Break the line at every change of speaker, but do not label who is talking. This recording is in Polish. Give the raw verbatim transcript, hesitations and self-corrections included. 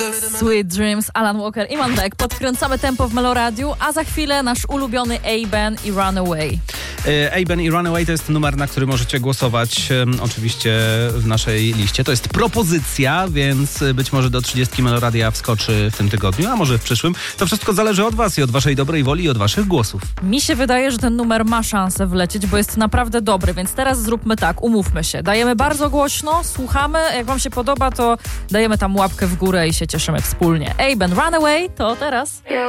Sweet Dreams, Alan Walker, Iman Beck. Podkręcamy tempo w Meloradiu, a za chwilę nasz ulubiony A-Ben i Runaway.
A-Ben i Runaway to jest numer, na który możecie głosować um, oczywiście w naszej liście. To jest propozycja, więc być może do trzydziestki Meloradia wskoczy w tym tygodniu, a może w przyszłym. To wszystko zależy od was i od waszej dobrej woli i od waszych głosów.
Mi się wydaje, że ten numer ma szansę wlecieć, bo jest naprawdę dobry, więc teraz zróbmy tak, umówmy się. Dajemy bardzo głośno, słuchamy, jak wam się podoba, to dajemy tam łapkę w górę i się cieszymy wspólnie. A-Ben, Runaway, to teraz.